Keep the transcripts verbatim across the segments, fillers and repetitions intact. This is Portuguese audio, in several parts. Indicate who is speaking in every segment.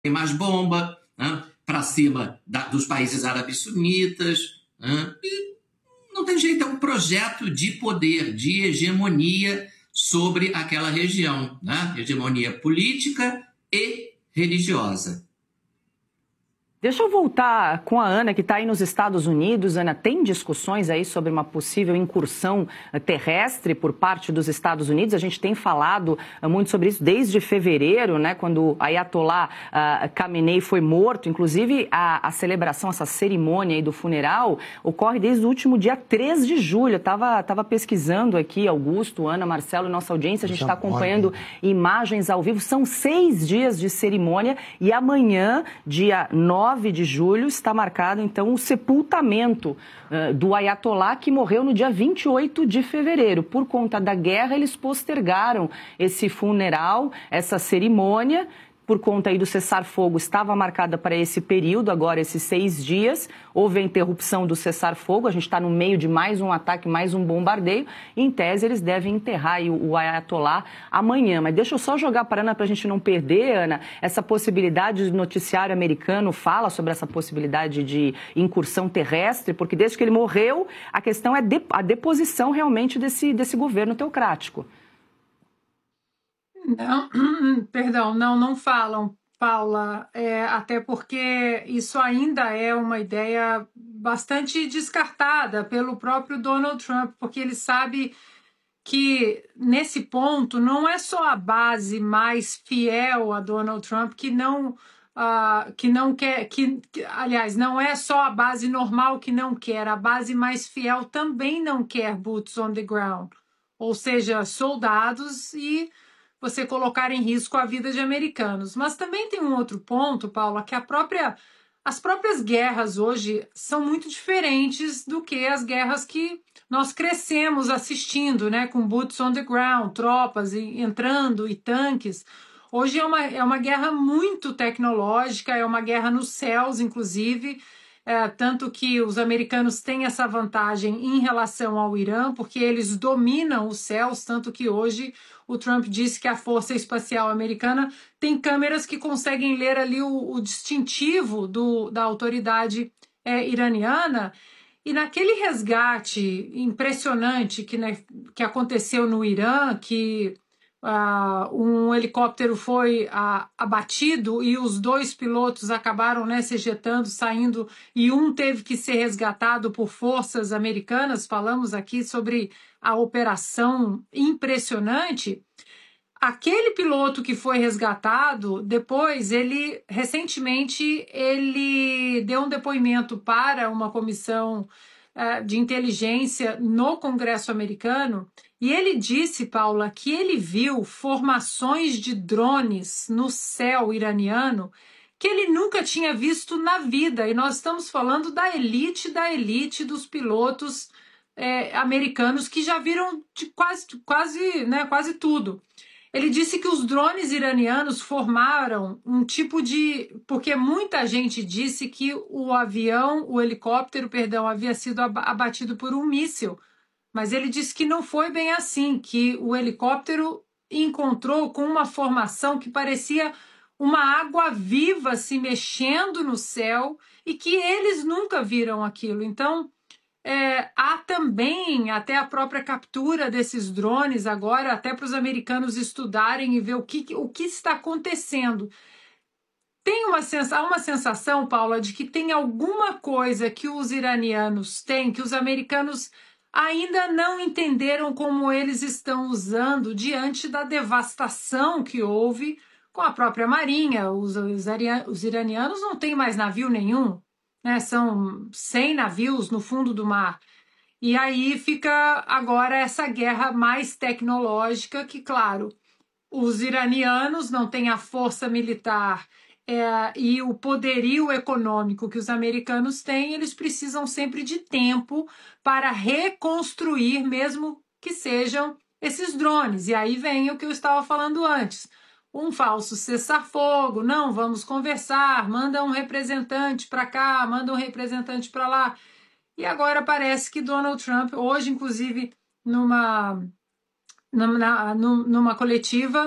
Speaker 1: tem mais bomba, né, para cima da, dos países árabes sunitas, né, e não tem jeito, é um projeto de poder, de hegemonia sobre aquela região, né, hegemonia política e religiosa.
Speaker 2: Deixa eu voltar com a Ana, que está aí nos Estados Unidos. Ana, tem discussões aí sobre uma possível incursão terrestre por parte dos Estados Unidos? A gente tem falado muito sobre isso desde fevereiro, né, quando Ayatollah uh, Khamenei foi morto. Inclusive, a, a celebração, essa cerimônia aí do funeral, ocorre desde o último dia três de julho. Eu estava tava pesquisando aqui, Augusto, Ana, Marcelo, nossa audiência. A gente está acompanhando imagens ao vivo. São seis dias de cerimônia e amanhã, dia nove de julho, está marcado, então, o sepultamento uh, do Ayatollah, que morreu no dia vinte e oito de fevereiro. Por conta da guerra, eles postergaram esse funeral, essa cerimônia, por conta aí do cessar-fogo, estava marcada para esse período, agora esses seis dias. Houve a interrupção do cessar-fogo, a gente está no meio de mais um ataque, mais um bombardeio. Em tese, eles devem enterrar aí o Ayatollah amanhã. Mas deixa eu só jogar para a Ana, para a gente não perder, Ana, essa possibilidade do noticiário americano fala sobre essa possibilidade de incursão terrestre, porque desde que ele morreu, a questão é de, a deposição realmente desse, desse governo teocrático.
Speaker 3: Não, perdão, não, não falam, Paula, é, até porque isso ainda é uma ideia bastante descartada pelo próprio Donald Trump, porque ele sabe que nesse ponto não é só a base mais fiel a Donald Trump que não, uh, que não quer, que, que, aliás, não é só a base normal que não quer, a base mais fiel também não quer boots on the ground, ou seja, soldados e você colocar em risco a vida de americanos. Mas também tem um outro ponto, Paula, que a própria, as próprias guerras hoje são muito diferentes do que as guerras que nós crescemos assistindo, né, com boots on the ground, tropas entrando e tanques. Hoje é uma, é uma guerra muito tecnológica, é uma guerra nos céus, inclusive, é, tanto que os americanos têm essa vantagem em relação ao Irã, porque eles dominam os céus, tanto que hoje o Trump disse que a Força Espacial Americana tem câmeras que conseguem ler ali o, o distintivo do, da autoridade é, iraniana. E naquele resgate impressionante que, né, que aconteceu no Irã, que uh, um helicóptero foi uh, abatido e os dois pilotos acabaram, né, se ejetando, saindo, e um teve que ser resgatado por forças americanas. Falamos aqui sobre a operação impressionante. Aquele piloto que foi resgatado, depois, ele, recentemente, ele deu um depoimento para uma comissão uh, de inteligência no Congresso americano, e ele disse, Paula, que ele viu formações de drones no céu iraniano que ele nunca tinha visto na vida, e nós estamos falando da elite da elite dos pilotos é, americanos que já viram de quase, quase, né, quase tudo. Ele disse que os drones iranianos formaram um tipo de... Porque muita gente disse que o avião, o helicóptero, perdão, havia sido abatido por um míssil. Mas ele disse que não foi bem assim, que o helicóptero encontrou com uma formação que parecia uma água viva se mexendo no céu e que eles nunca viram aquilo. Então... É, há também até a própria captura desses drones agora, até para os americanos estudarem e ver o que, o que está acontecendo. Tem uma, há uma sensação, Paula, de que tem alguma coisa que os iranianos têm, que os americanos ainda não entenderam como eles estão usando diante da devastação que houve com a própria marinha. Os, os, os iranianos não têm mais navio nenhum. Né, são cem navios no fundo do mar. E aí fica agora essa guerra mais tecnológica que, claro, os iranianos não têm a força militar é, e o poderio econômico que os americanos têm, eles precisam sempre de tempo para reconstruir, mesmo que sejam esses drones. E aí vem o que eu estava falando antes. Um falso cessar-fogo, não, vamos conversar, manda um representante para cá, manda um representante para lá. E agora parece que Donald Trump, hoje inclusive numa, numa, numa coletiva,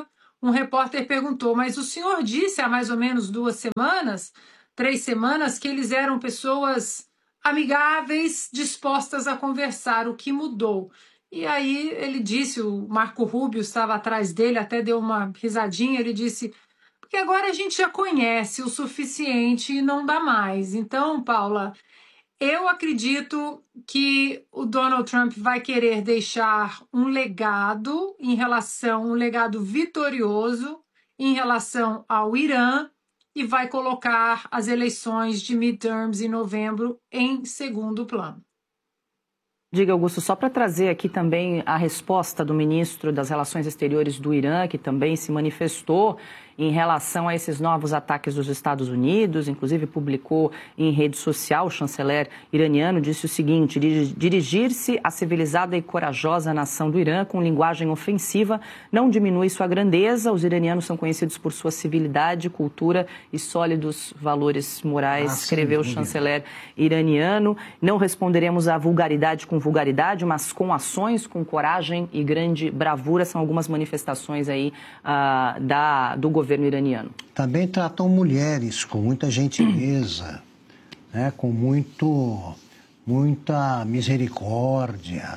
Speaker 3: um repórter perguntou, mas o senhor disse há mais ou menos duas semanas, três semanas, que eles eram pessoas amigáveis, dispostas a conversar, o que mudou? E aí ele disse, o Marco Rubio estava atrás dele, até deu uma risadinha, ele disse, porque agora a gente já conhece o suficiente e não dá mais. Então, Paula, eu acredito que o Donald Trump vai querer deixar um legado em relação, um legado vitorioso em relação ao Irã e vai colocar as eleições de midterms em novembro em segundo plano.
Speaker 2: Diga, Augusto, só para trazer aqui também a resposta do ministro das Relações Exteriores do Irã, que também se manifestou em relação a esses novos ataques dos Estados Unidos, inclusive publicou em rede social, o chanceler iraniano disse o seguinte, dirigir-se à civilizada e corajosa nação do Irã com linguagem ofensiva não diminui sua grandeza, os iranianos são conhecidos por sua civilidade, cultura e sólidos valores morais, ah, escreveu sim, o chanceler iraniano. Não responderemos à vulgaridade com vulgaridade, mas com ações, com coragem e grande bravura, são algumas manifestações aí uh, da, do governo governo iraniano.
Speaker 4: Também tratam mulheres com muita gentileza, né, com muito, muita misericórdia.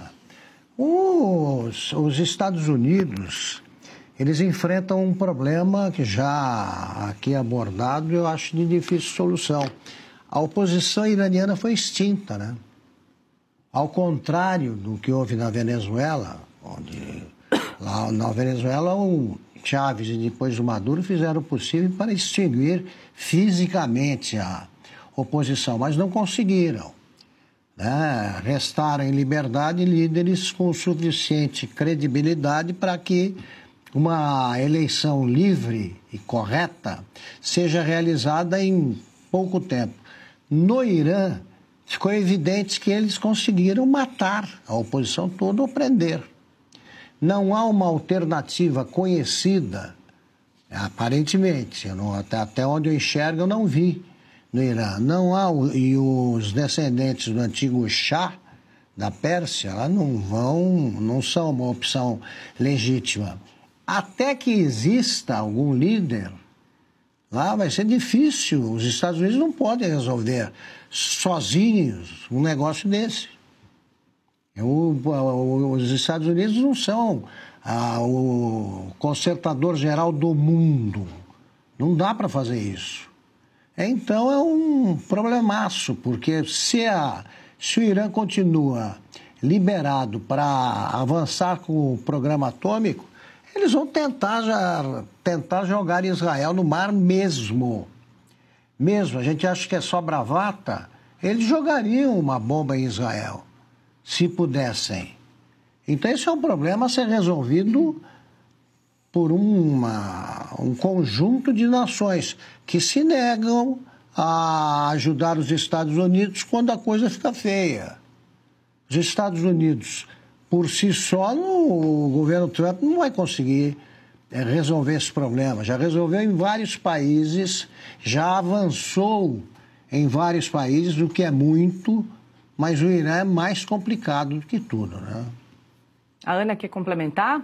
Speaker 4: Os, os Estados Unidos, eles enfrentam um problema que já aqui abordado, eu acho de difícil solução. A oposição iraniana foi extinta, né? Ao contrário do que houve na Venezuela, onde lá na Venezuela o Chávez e depois o Maduro fizeram o possível para extinguir fisicamente a oposição, mas não conseguiram, né? Restaram em liberdade líderes com suficiente credibilidade para que uma eleição livre e correta seja realizada em pouco tempo. No Irã, ficou evidente que eles conseguiram matar a oposição toda ou prender. Não há uma alternativa conhecida, aparentemente, eu não, até, até onde eu enxergo eu não vi no Irã. Não há, e os descendentes do antigo Shah da Pérsia lá não vão, não são uma opção legítima. Até que exista algum líder, lá vai ser difícil, os Estados Unidos não podem resolver sozinhos um negócio desse. O, os Estados Unidos não são ah, o consertador geral do mundo. Não dá para fazer isso. Então é um problemaço, porque se, a, se o Irã continua liberado para avançar com o programa atômico, eles vão tentar, já, tentar jogar Israel no mar mesmo. Mesmo, a gente acha que é só bravata, eles jogariam uma bomba em Israel, se pudessem. Então esse é um problema a ser resolvido por uma, um conjunto de nações que se negam a ajudar os Estados Unidos quando a coisa fica feia. Os Estados Unidos, por si só, no, o governo Trump não vai conseguir é, resolver esse problema. Já resolveu em vários países, já avançou em vários países, o que é muito, mas o Irã é mais complicado do que tudo, né?
Speaker 2: A Ana quer complementar?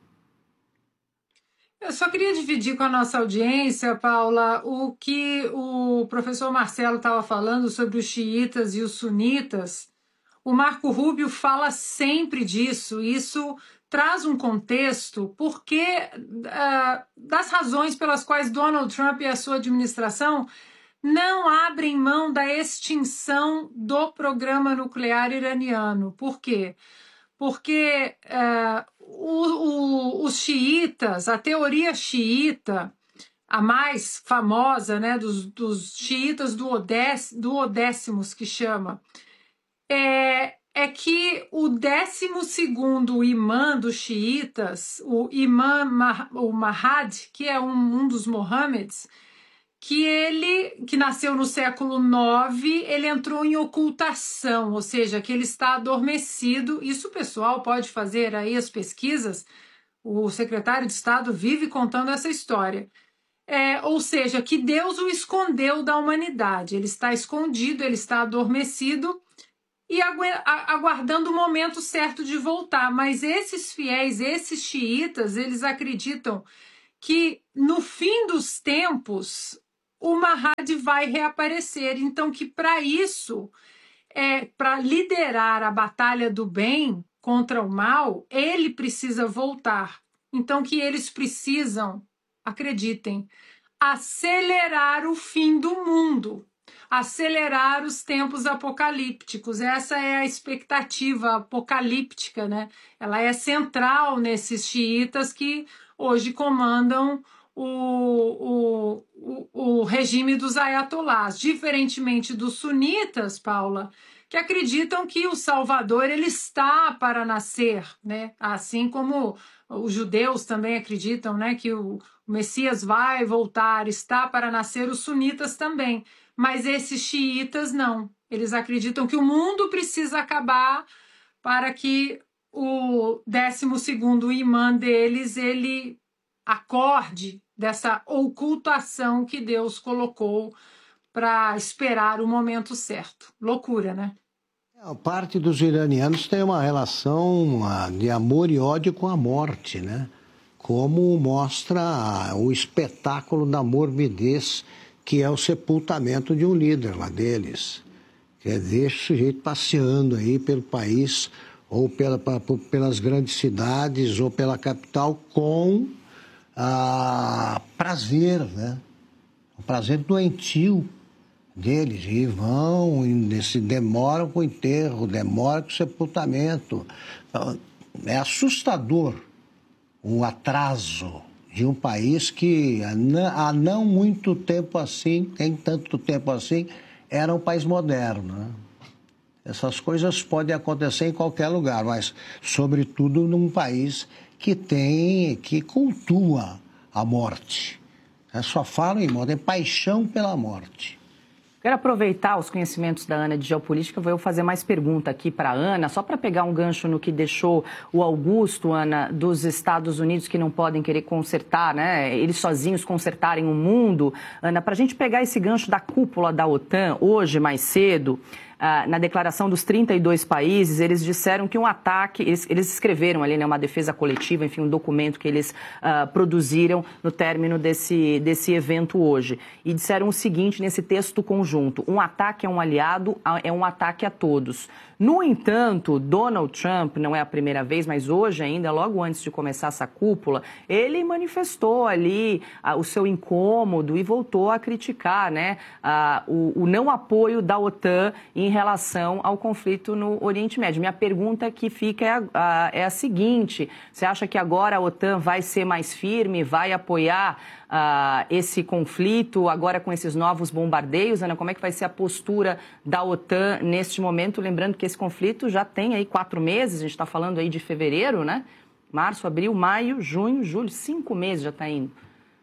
Speaker 3: Eu só queria dividir com a nossa audiência, Paula, o que o professor Marcelo estava falando sobre os xiitas e os sunitas. O Marco Rubio fala sempre disso. Isso traz um contexto porque uh, das razões pelas quais Donald Trump e a sua administração não abrem mão da extinção do programa nuclear iraniano. Por quê? Porque uh, o, o, os xiitas, a teoria xiita, a mais famosa, né, dos, dos xiitas do duodécimos, que chama, é, é que o décimo segundo imã dos xiitas, o imã o Mahdi, que é um, um dos Mohammeds, que ele, que nasceu no século nove, ele entrou em ocultação, ou seja, que ele está adormecido. Isso o pessoal pode fazer aí as pesquisas, o secretário de Estado vive contando essa história. É, ou seja, que Deus o escondeu da humanidade, ele está escondido, ele está adormecido e aguardando o momento certo de voltar. Mas esses fiéis, esses xiitas, eles acreditam que no fim dos tempos o Mahdi vai reaparecer. Então, que para isso, é, para liderar a batalha do bem contra o mal, ele precisa voltar. Então, que eles precisam, acreditem, acelerar o fim do mundo, acelerar os tempos apocalípticos. Essa é a expectativa apocalíptica, né? Ela é central nesses xiitas que hoje comandam o, o, o, o regime dos ayatolás, diferentemente dos sunitas, Paula, que acreditam que o Salvador ele está para nascer, né? Assim como os judeus também acreditam, né, que o Messias vai voltar, está para nascer, os sunitas também. Mas esses xiitas não. Eles acreditam que o mundo precisa acabar para que o décimo segundo imã deles ele acorde dessa ocultação que Deus colocou para esperar o momento certo. Loucura, né?
Speaker 4: A parte dos iranianos tem uma relação de amor e ódio com a morte, né? Como mostra o espetáculo da morbidez que é o sepultamento de um líder lá deles. Que deixa o sujeito passeando aí pelo país, ou pela, pelas grandes cidades, ou pela capital, com ah, prazer, né? Um prazer doentio deles. E vão, e se demoram com o enterro, demoram com o sepultamento. É assustador o atraso de um país que há não muito tempo assim, nem tanto tempo assim, era um país moderno, né? Essas coisas podem acontecer em qualquer lugar, mas sobretudo num país que tem, que cultua a morte. É, só falam em morte, tem paixão pela morte.
Speaker 2: Quero aproveitar os conhecimentos da Ana de geopolítica, vou fazer mais pergunta aqui para a Ana, só para pegar um gancho no que deixou o Augusto, Ana, dos Estados Unidos, que não podem querer consertar, né? Eles sozinhos consertarem o mundo. Ana, para a gente pegar esse gancho da cúpula da OTAN, hoje, mais cedo, ah, na declaração dos trinta e dois países, eles disseram que um ataque, eles, eles escreveram ali, né, uma defesa coletiva, enfim, um documento que eles ah, produziram no término desse, desse evento hoje. E disseram o seguinte nesse texto conjunto: um ataque a um aliado é um ataque a todos. No entanto, Donald Trump, não é a primeira vez, mas hoje ainda, logo antes de começar essa cúpula, ele manifestou ali ah, o seu incômodo e voltou a criticar, né, ah, o, o não apoio da OTAN em relação ao conflito no Oriente Médio. Minha pergunta que fica é a, a, é a seguinte: você acha que agora a OTAN vai ser mais firme, vai apoiar uh, esse conflito agora com esses novos bombardeios? Ana, como é que vai ser a postura da OTAN neste momento? Lembrando que esse conflito já tem aí quatro meses, a gente está falando aí de fevereiro, né? Março, abril, maio, junho, julho, cinco meses já está indo.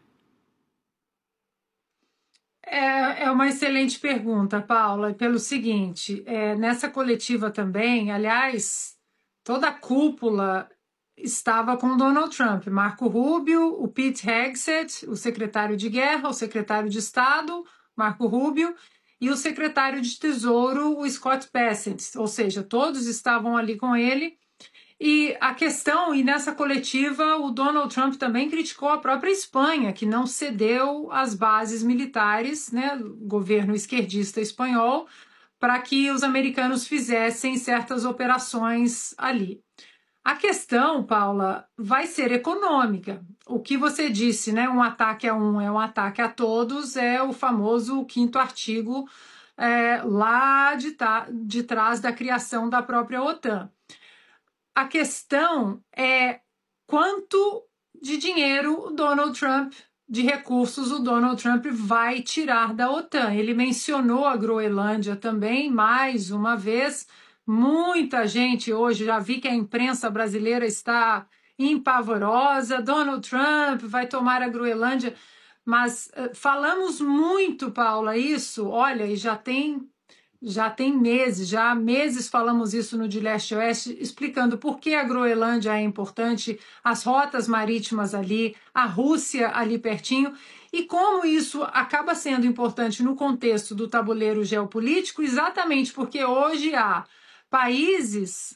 Speaker 3: É, é uma excelente pergunta, Paula, pelo seguinte, é, nessa coletiva também, aliás, toda a cúpula estava com Donald Trump, Marco Rubio, o Pete Hegseth, o secretário de Guerra, o secretário de Estado, Marco Rubio, e o secretário de Tesouro, o Scott Bessent, ou seja, todos estavam ali com ele. E a questão, e nessa coletiva, o Donald Trump também criticou a própria Espanha, que não cedeu às bases militares, né, o governo esquerdista espanhol, para que os americanos fizessem certas operações ali. A questão, Paula, vai ser econômica. O que você disse, né, um ataque a um é um ataque a todos, é o famoso quinto artigo é, lá de, de trás da criação da própria OTAN. A questão é quanto de dinheiro o Donald Trump, de recursos, o Donald Trump vai tirar da OTAN. Ele mencionou a Groenlândia também, mais uma vez. Muita gente hoje, já vi que a imprensa brasileira está empavorosa, Donald Trump vai tomar a Groenlândia, mas uh, falamos muito, Paula, isso, olha, e já tem... Já tem meses, já há meses falamos isso no De Leste a Oeste, explicando por que a Groenlândia é importante, as rotas marítimas ali, a Rússia ali pertinho, e como isso acaba sendo importante no contexto do tabuleiro geopolítico, exatamente porque hoje há países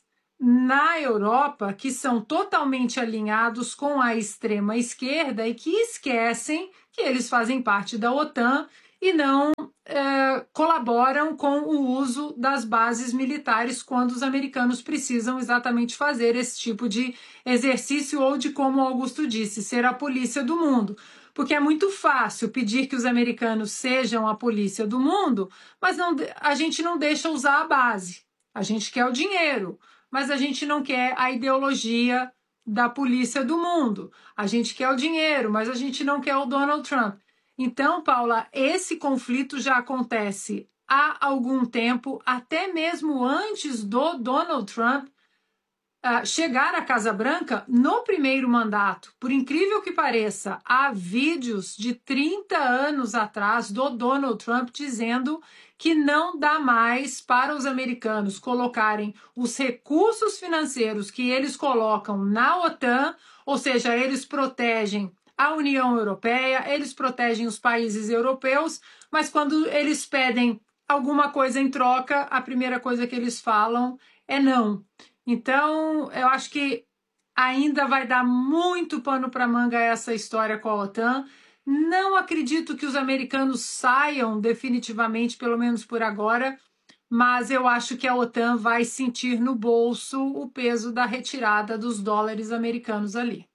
Speaker 3: na Europa que são totalmente alinhados com a extrema esquerda e que esquecem que eles fazem parte da OTAN e não é, colaboram com o uso das bases militares quando os americanos precisam exatamente fazer esse tipo de exercício ou de, como Augusto disse, ser a polícia do mundo. Porque é muito fácil pedir que os americanos sejam a polícia do mundo, mas não, a gente não deixa usar a base. A gente quer o dinheiro, mas a gente não quer a ideologia da polícia do mundo. A gente quer o dinheiro, mas a gente não quer o Donald Trump. Então, Paula, esse conflito já acontece há algum tempo, até mesmo antes do Donald Trump uh, chegar à Casa Branca no primeiro mandato. Por incrível que pareça, há vídeos de trinta anos atrás do Donald Trump dizendo que não dá mais para os americanos colocarem os recursos financeiros que eles colocam na OTAN, ou seja, eles protegem a União Europeia, eles protegem os países europeus, mas quando eles pedem alguma coisa em troca, a primeira coisa que eles falam é não. Então, eu acho que ainda vai dar muito pano para manga essa história com a OTAN. Não acredito que os americanos saiam definitivamente, pelo menos por agora, mas eu acho que a OTAN vai sentir no bolso o peso da retirada dos dólares americanos ali.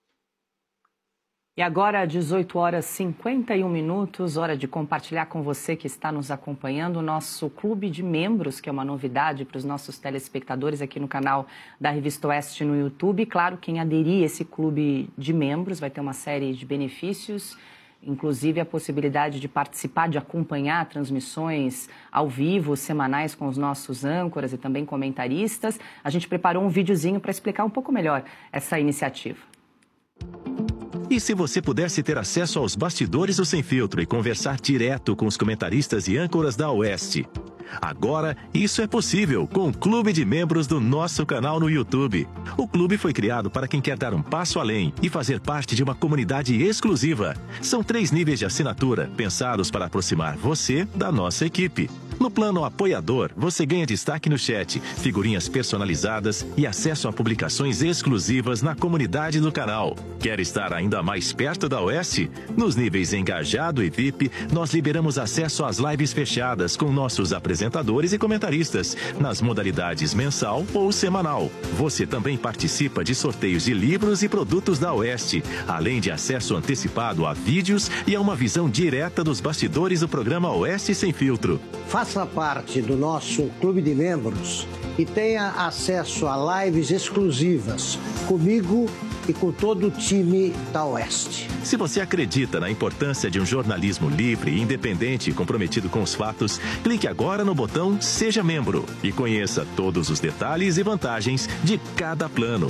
Speaker 2: E agora, dezoito horas e cinquenta e um minutos, hora de compartilhar com você que está nos acompanhando o nosso clube de membros, que é uma novidade para os nossos telespectadores aqui no canal da Revista Oeste no YouTube. Claro, quem aderir a esse clube de membros vai ter uma série de benefícios, inclusive a possibilidade de participar, de acompanhar transmissões ao vivo, semanais com os nossos âncoras e também comentaristas. A gente preparou um videozinho para explicar um pouco melhor essa iniciativa.
Speaker 5: E se você pudesse ter acesso aos bastidores do Sem Filtro e conversar direto com os comentaristas e âncoras da Oeste? Agora, isso é possível com o Clube de Membros do nosso canal no YouTube. O clube foi criado para quem quer dar um passo além e fazer parte de uma comunidade exclusiva. São três níveis de assinatura, pensados para aproximar você da nossa equipe. No plano apoiador, você ganha destaque no chat, figurinhas personalizadas e acesso a publicações exclusivas na comunidade do canal. Quer estar ainda mais perto da Oeste? Nos níveis Engajado e V I P, nós liberamos acesso às lives fechadas com nossos apresentadores e comentaristas, nas modalidades mensal ou semanal. Você também participa de sorteios de livros e produtos da Oeste, além de acesso antecipado a vídeos e a uma visão direta dos bastidores do programa Oeste Sem Filtro.
Speaker 4: Faça parte do nosso clube de membros e tenha acesso a lives exclusivas comigo e com todo o time da Oeste.
Speaker 5: Se você acredita na importância de um jornalismo livre, independente e comprometido com os fatos, clique agora no botão Seja Membro e conheça todos os detalhes e vantagens de cada plano.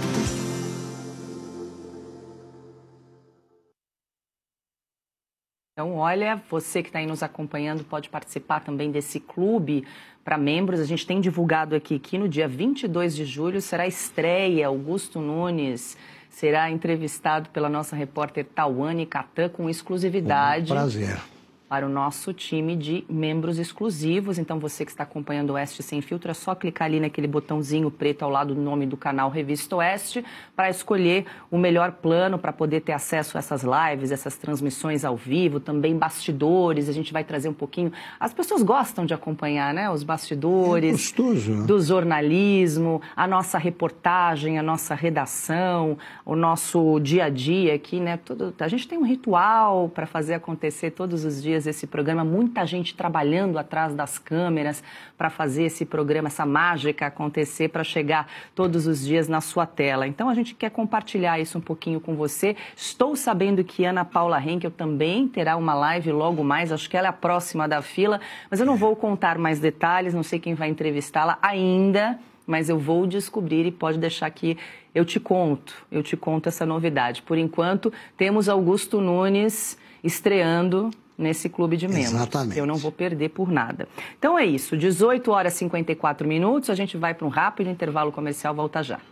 Speaker 2: Então, olha, você que está aí nos acompanhando pode participar também desse clube para membros. A gente tem divulgado aqui que no dia vinte e dois de julho será a estreia. Augusto Nunes será entrevistado pela nossa repórter Tawane Catan com exclusividade.
Speaker 4: Um prazer.
Speaker 2: Para o nosso time de membros exclusivos. Então, você que está acompanhando o Oeste Sem Filtro, é só clicar ali naquele botãozinho preto ao lado do nome do canal Revista Oeste para escolher o melhor plano para poder ter acesso a essas lives, essas transmissões ao vivo, também bastidores. A gente vai trazer um pouquinho... As pessoas gostam de acompanhar, né? Os bastidores
Speaker 4: é gostoso.
Speaker 2: Do jornalismo, a nossa reportagem, a nossa redação, o nosso dia a dia aqui, né? Tudo... A gente tem um ritual para fazer acontecer todos os dias esse programa, muita gente trabalhando atrás das câmeras para fazer esse programa, essa mágica acontecer, para chegar todos os dias na sua tela. Então, a gente quer compartilhar isso um pouquinho com você. Estou sabendo que Ana Paula Henkel também terá uma live logo mais, acho que ela é a próxima da fila, mas eu não vou contar mais detalhes, não sei quem vai entrevistá-la ainda, mas eu vou descobrir e pode deixar que eu te conto, eu te conto essa novidade. Por enquanto, temos Augusto Nunes estreando nesse clube de membros.
Speaker 4: Exatamente.
Speaker 2: Eu não vou perder por nada. Então é isso, dezoito horas e cinquenta e quatro minutos, a gente vai para um rápido intervalo comercial, volta já.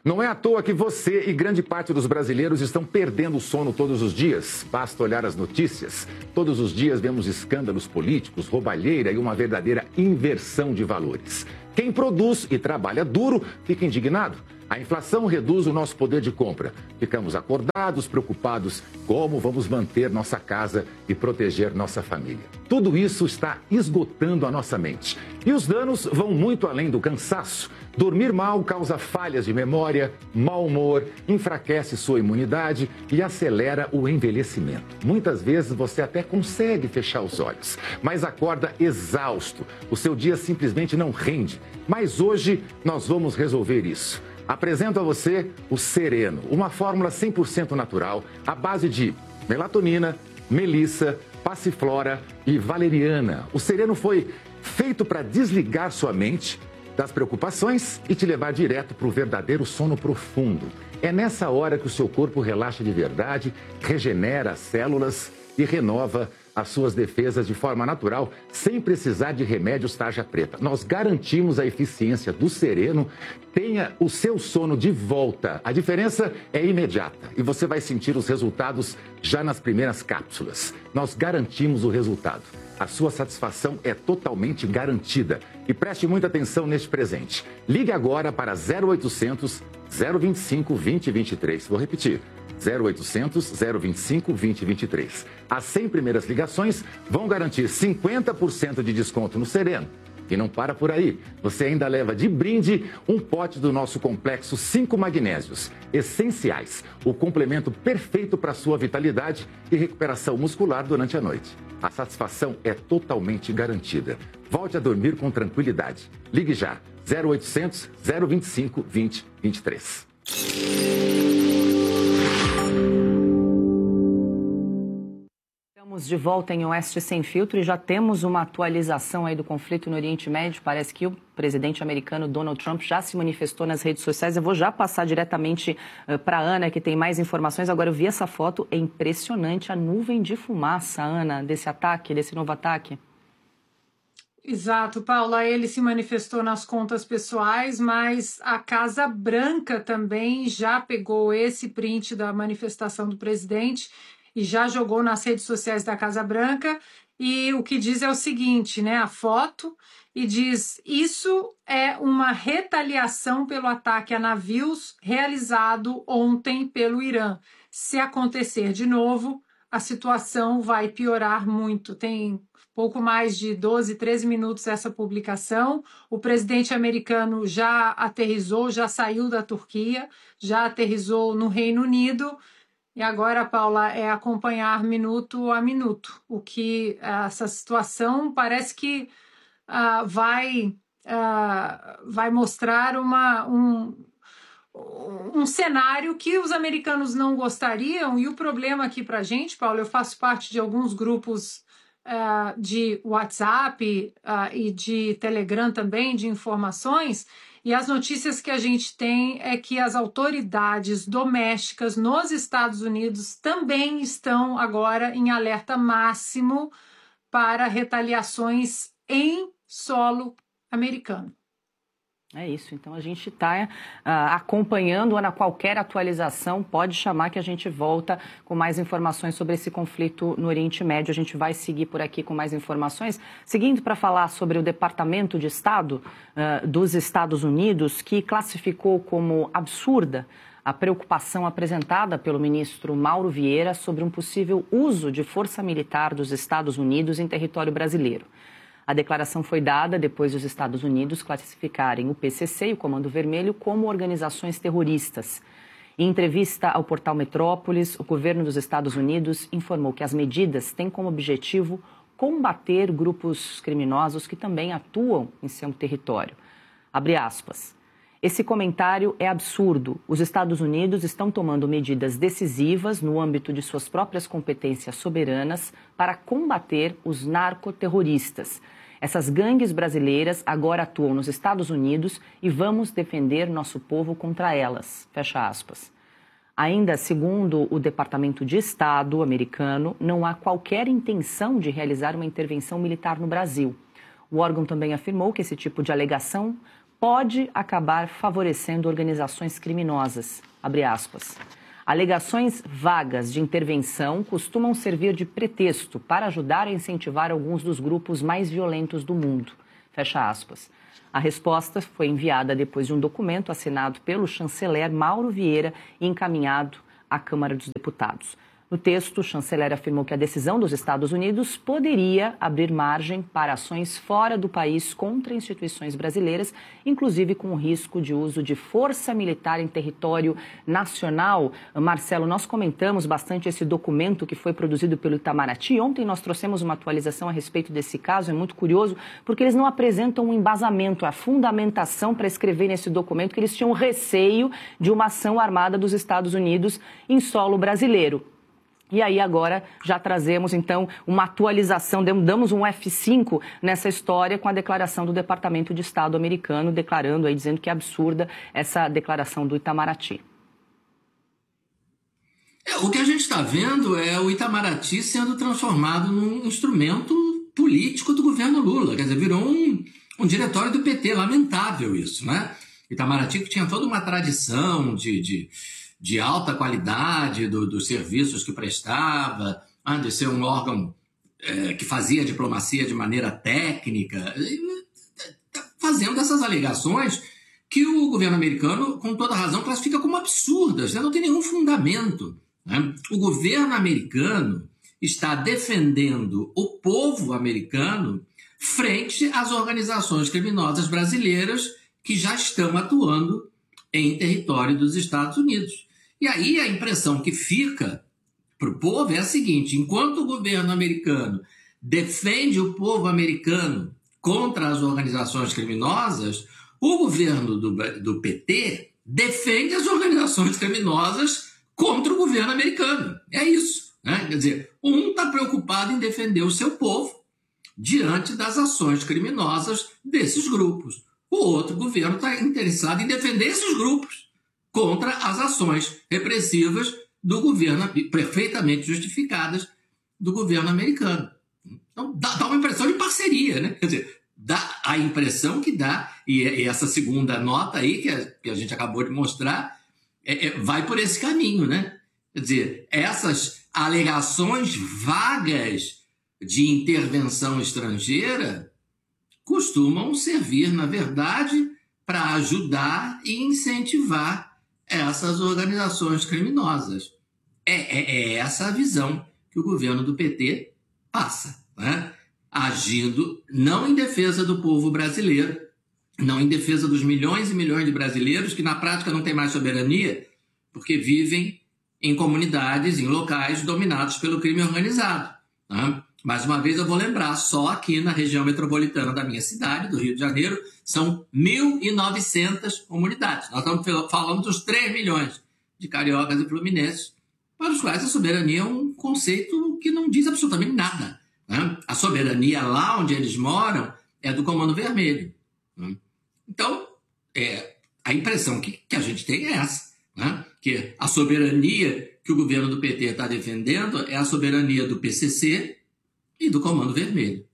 Speaker 6: Não é à toa que você e grande parte dos brasileiros estão perdendo o sono todos os dias. Basta olhar as notícias. Todos os dias vemos escândalos políticos, roubalheira e uma verdadeira inversão de valores. Quem produz e trabalha duro fica indignado. A inflação reduz o nosso poder de compra. Ficamos acordados, preocupados como vamos manter nossa casa e proteger nossa família. Tudo isso está esgotando a nossa mente. E os danos vão muito além do cansaço. Dormir mal causa falhas de memória, mau humor, enfraquece sua imunidade e acelera o envelhecimento. Muitas vezes você até consegue fechar os olhos, mas acorda exausto. O seu dia simplesmente não rende. Mas hoje nós vamos resolver isso. Apresento a você o Sereno, uma fórmula cem por cento natural, à base de melatonina, melissa, passiflora e valeriana. O Sereno foi feito para desligar sua mente das preocupações e te levar direto para o verdadeiro sono profundo. É nessa hora que o seu corpo relaxa de verdade, regenera as células e renova as suas defesas de forma natural, sem precisar de remédios tarja preta. Nós garantimos a eficiência do Sereno. Tenha o seu sono de volta. A diferença é imediata e você vai sentir os resultados já nas primeiras cápsulas. Nós garantimos o resultado. A sua satisfação é totalmente garantida. E preste muita atenção neste presente. Ligue agora para zero oitocentos, zero vinte e cinco, vinte, vinte e três. Vou repetir. zero oitocentos, zero vinte e cinco, vinte, vinte e três. As cem primeiras ligações vão garantir cinquenta por cento de desconto no Sereno. E não para por aí. Você ainda leva de brinde um pote do nosso complexo cinco magnésios, essenciais, o complemento perfeito para a sua vitalidade e recuperação muscular durante a noite. A satisfação é totalmente garantida. Volte a dormir com tranquilidade. Ligue já. zero oitocentos, zero vinte e cinco, vinte, vinte e três.
Speaker 2: Estamos de volta em Oeste Sem Filtro e já temos uma atualização aí do conflito no Oriente Médio. Parece que o presidente americano Donald Trump já se manifestou nas redes sociais. Eu vou já passar diretamente uh, para a Ana, que tem mais informações. Agora, eu vi essa foto, é impressionante a nuvem de fumaça, Ana, desse ataque, desse novo ataque.
Speaker 3: Exato, Paula, ele se manifestou nas contas pessoais, mas a Casa Branca também já pegou esse print da manifestação do presidente e já jogou nas redes sociais da Casa Branca, e o que diz é o seguinte, né, a foto, e diz: isso é uma retaliação pelo ataque a navios realizado ontem pelo Irã. Se acontecer de novo, a situação vai piorar muito. Tem pouco mais de doze, treze minutos essa publicação. O presidente americano já aterrissou, já saiu da Turquia, já aterrissou no Reino Unido. E agora, Paula, é acompanhar minuto a minuto. O que essa situação parece que uh, vai, uh, vai mostrar uma, um, um cenário que os americanos não gostariam. E o problema aqui para a gente, Paula, eu faço parte de alguns grupos uh, de WhatsApp uh, e de Telegram também, de informações. E as notícias que a gente tem é que as autoridades domésticas nos Estados Unidos também estão agora em alerta máximo para retaliações em solo americano.
Speaker 2: É isso, então a gente está uh, acompanhando, Ana, qualquer atualização, pode chamar que a gente volta com mais informações sobre esse conflito no Oriente Médio. A gente vai seguir por aqui com mais informações. Seguindo para falar sobre o Departamento de Estado uh, dos Estados Unidos, que classificou como absurda a preocupação apresentada pelo ministro Mauro Vieira sobre um possível uso de força militar dos Estados Unidos em território brasileiro. A declaração foi dada depois dos Estados Unidos classificarem o P C C e o Comando Vermelho como organizações terroristas. Em entrevista ao portal Metrópolis, o governo dos Estados Unidos informou que as medidas têm como objetivo combater grupos criminosos que também atuam em seu território. Abre aspas. Esse comentário é absurdo. Os Estados Unidos estão tomando medidas decisivas no âmbito de suas próprias competências soberanas para combater os narcoterroristas. Essas gangues brasileiras agora atuam nos Estados Unidos e vamos defender nosso povo contra elas. Fecha aspas. Ainda segundo o Departamento de Estado americano, não há qualquer intenção de realizar uma intervenção militar no Brasil. O órgão também afirmou que esse tipo de alegação pode acabar favorecendo organizações criminosas. Abre aspas. Alegações vagas de intervenção costumam servir de pretexto para ajudar a incentivar alguns dos grupos mais violentos do mundo. Fecha aspas. A resposta foi enviada depois de um documento assinado pelo chanceler Mauro Vieira e encaminhado à Câmara dos Deputados. No texto, o chanceler afirmou que a decisão dos Estados Unidos poderia abrir margem para ações fora do país contra instituições brasileiras, inclusive com o risco de uso de força militar em território nacional. Marcelo, nós comentamos bastante esse documento que foi produzido pelo Itamaraty. Ontem nós trouxemos uma atualização a respeito desse caso. É muito curioso, porque eles não apresentam um embasamento, a fundamentação para escrever nesse documento que eles tinham receio de uma ação armada dos Estados Unidos em solo brasileiro. E aí agora já trazemos, então, uma atualização, damos um F cinco nessa história com a declaração do Departamento de Estado americano, declarando aí, dizendo que é absurda essa declaração do Itamaraty.
Speaker 1: É, o que a gente está vendo é o Itamaraty sendo transformado num instrumento político do governo Lula. Quer dizer, virou um, um diretório do P T, lamentável isso, né? Itamaraty que tinha toda uma tradição de... de... de alta qualidade do, dos serviços que prestava, ah, de ser um órgão é, que fazia diplomacia de maneira técnica, fazendo essas alegações que o governo americano, com toda razão, classifica como absurdas, né? Não tem nenhum fundamento, né? O governo americano está defendendo o povo americano frente às organizações criminosas brasileiras que já estão atuando em território dos Estados Unidos. E aí a impressão que fica para o povo é a seguinte: enquanto o governo americano defende o povo americano contra as organizações criminosas, o governo do, do P T defende as organizações criminosas contra o governo americano. É isso, né? Quer dizer, um está preocupado em defender o seu povo diante das ações criminosas desses grupos. O outro governo está interessado em defender esses grupos contra as ações repressivas do governo, perfeitamente justificadas, do governo americano. Então, dá, dá uma impressão de parceria, né? Quer dizer, dá a impressão que dá, e, e essa segunda nota aí, que a, que a gente acabou de mostrar, é, é, vai por esse caminho, né? Quer dizer, essas alegações vagas de intervenção estrangeira costumam servir, na verdade, para ajudar e incentivar essas organizações criminosas. É, é, é essa a visão que o governo do P T passa, né? Agindo não em defesa do povo brasileiro, não em defesa dos milhões e milhões de brasileiros que na prática não têm mais soberania porque vivem em comunidades, em locais dominados pelo crime organizado, né? Mais uma vez eu vou lembrar, só aqui na região metropolitana da minha cidade, do Rio de Janeiro, são mil e novecentas comunidades. Nós estamos falando dos três milhões de cariocas e fluminenses, para os quais a soberania é um conceito que não diz absolutamente nada, né? A soberania lá onde eles moram é do Comando Vermelho, né? Então, é, a impressão que, que a gente tem é essa, né? Que a soberania que o governo do P T está defendendo é a soberania do P C C e do Comando Vermelho.